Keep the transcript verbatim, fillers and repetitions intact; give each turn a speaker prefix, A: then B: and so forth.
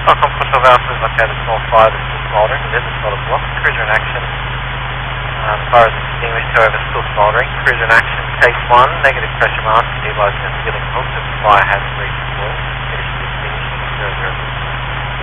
A: Welcome, Pushover Alpha is located small fire that's still smouldering. The vessel spotted block. Cruiser in action. Uh, the fire is extinguished, however, still smouldering. Cruiser in action. Case one, negative pressure mask, stabilizing and sealing hook. The fire has reached full. Finish extinguishing. zero zero.